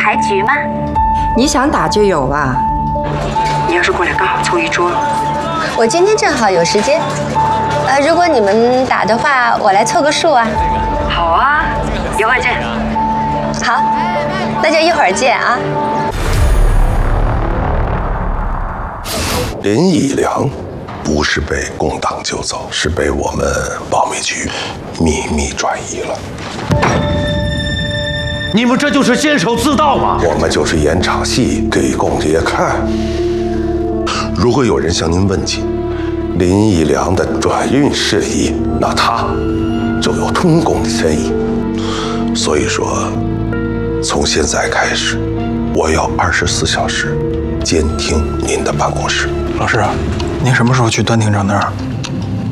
牌局吗？ 你想打就有啊。 你要是过来，刚好凑一桌。 我今天正好有时间。如果你们打的话，我来凑个数啊。 好啊，一会儿见。 好，那就一会儿见啊。 林义良不是被共党救走，是被我们保密局秘密转移了。 你们这就是监守自盗吗？ 我们就是演场戏给公爷看。如果有人向您问起林义良的转运事宜，那他就有通共的嫌疑。所以说，从现在开始，我要24小时监听您的办公室。 老师，您什么时候去段厅长那儿？